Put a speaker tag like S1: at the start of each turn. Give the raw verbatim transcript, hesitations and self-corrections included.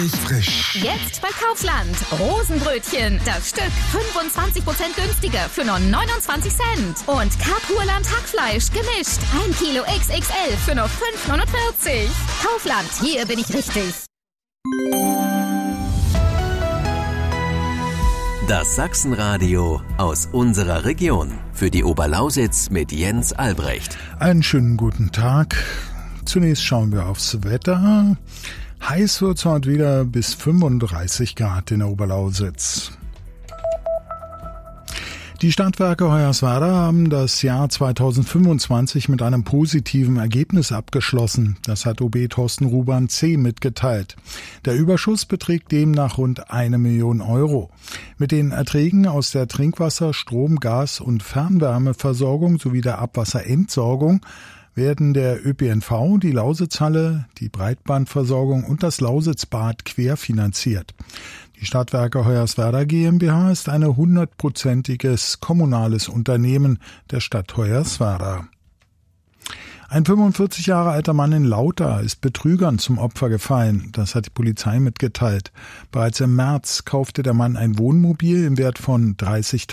S1: Frisch.
S2: Jetzt bei Kaufland. Rosenbrötchen. Das Stück fünfundzwanzig Prozent günstiger für nur neunundzwanzig Cent. Und Kapurland Hackfleisch gemischt. ein Kilo X X L für nur fünf neunundvierzig. Kaufland, hier bin ich richtig.
S3: Das Sachsenradio aus unserer Region. Für die Oberlausitz mit Jens Albrecht.
S1: Einen schönen guten Tag. Zunächst schauen wir aufs Wetter. Heiß wird's heute wieder, bis fünfunddreißig Grad in der Oberlausitz. Die Stadtwerke Hoyerswerda haben das Jahr zweitausendfünfundzwanzig mit einem positiven Ergebnis abgeschlossen. Das hat O B Thorsten Ruban C. mitgeteilt. Der Überschuss beträgt demnach rund eine Million Euro. Mit den Erträgen aus der Trinkwasser-, Strom-, Gas- und Fernwärmeversorgung sowie der Abwasserentsorgung werden der Ö P N V, die Lausitzhalle, die Breitbandversorgung und das Lausitzbad querfinanziert. Die Stadtwerke Hoyerswerda GmbH ist ein hundertprozentiges kommunales Unternehmen der Stadt Hoyerswerda. Ein fünfundvierzig Jahre alter Mann in Lauter ist Betrügern zum Opfer gefallen. Das hat die Polizei mitgeteilt. Bereits im März kaufte der Mann ein Wohnmobil im Wert von dreißigtausend